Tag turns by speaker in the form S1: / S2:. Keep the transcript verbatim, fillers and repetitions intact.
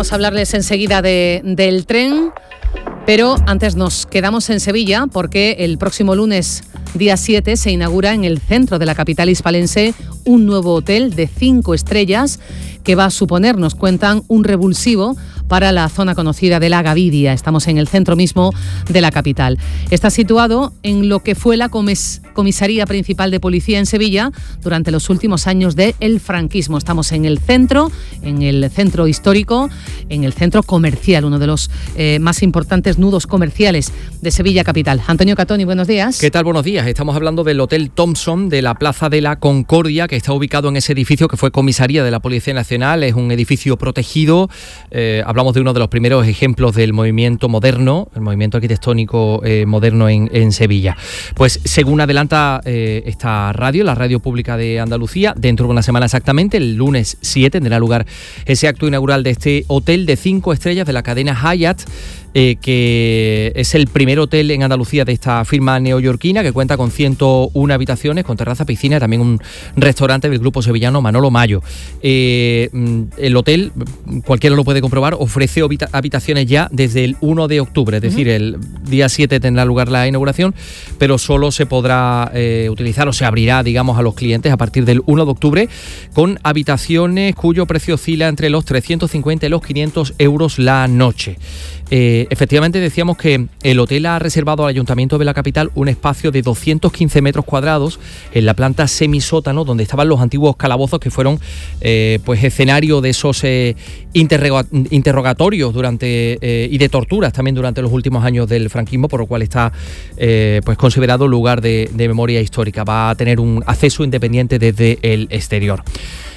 S1: Vamos a hablarles enseguida de, del tren, pero antes nos quedamos en Sevilla porque el próximo lunes, día siete, se inaugura en el centro de la capital hispalense un nuevo hotel de cinco estrellas que va a suponer, nos cuentan, un revulsivo para la zona conocida de la Gavidia. Estamos en el centro mismo de la capital. Está situado en lo que fue la comis- comisaría principal de policía en Sevilla durante los últimos años del franquismo. Estamos en el centro, en el centro histórico, en el centro comercial, uno de los eh, más importantes nudos comerciales de Sevilla capital. Antonio Catoni, buenos días.
S2: ¿Qué tal? Buenos días. Estamos hablando del Hotel Thompson de la Plaza de la Concordia, que está ubicado en ese edificio que fue comisaría de la Policía Nacional. Es un edificio protegido. Eh, hablamos de uno de los primeros ejemplos del movimiento moderno, el movimiento arquitectónico eh, moderno en, en Sevilla. Pues según adelanta eh, esta radio, la radio pública de Andalucía, dentro de una semana exactamente, el lunes siete, tendrá lugar ese acto inaugural de este hotel de cinco estrellas de la cadena Hyatt, Eh, que es el primer hotel en Andalucía de esta firma neoyorquina, que cuenta con ciento una habitaciones, con terraza, piscina y también un restaurante del grupo sevillano Manolo Mayo. Eh, el hotel, cualquiera lo puede comprobar, ofrece habita- habitaciones ya desde el uno de octubre, es decir, uh-huh. el día siete tendrá lugar la inauguración, pero solo se podrá eh, utilizar o se abrirá, digamos, a los clientes a partir del uno de octubre, con habitaciones cuyo precio oscila entre los trescientos cincuenta y los quinientos euros la noche. Eh, efectivamente decíamos que el hotel ha reservado al Ayuntamiento de la capital un espacio de doscientos quince metros cuadrados en la planta semisótano, donde estaban los antiguos calabozos que fueron eh, pues escenario de esos eh, interroga- interrogatorios durante eh, y de torturas también durante los últimos años del franquismo, por lo cual está eh, pues considerado lugar de, de memoria histórica. Va a tener un acceso independiente desde el exterior.